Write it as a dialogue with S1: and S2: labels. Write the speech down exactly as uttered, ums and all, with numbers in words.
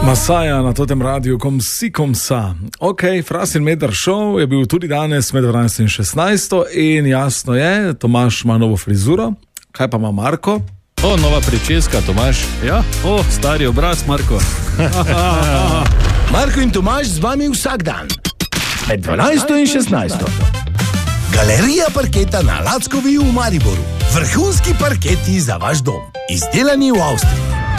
S1: Masaja na totem radiju, kom si kom sa. Ok, Fras in Medar Show je bil tudi danes med dvanajsto in šestnajsto in jasno je, Tomaž ima novo frizuro. Kaj pa ima Marko?
S2: O, nova pričeska, Tomaž. Ja, o, stari obraz, Marko.
S3: Marko in Tomaž z vami vsak dan. Med dvanajsto in šestnajsto. Galerija parketa na Lackovi v Mariboru. Vrhunski parketi za vaš dom. Izdelani v Avstriji.